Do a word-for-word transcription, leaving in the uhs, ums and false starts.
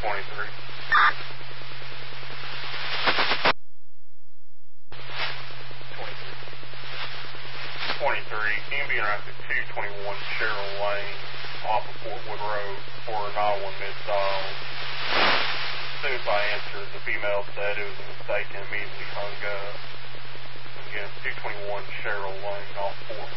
twenty-three. twenty-three, can you be interacted two twenty-one Cheryl Lane off of Portwood Road for a nine one mid-dial. As soon as I answered, the female said it was a mistake and immediately hung up. Again, two twenty-one Cheryl Lane off Portwood.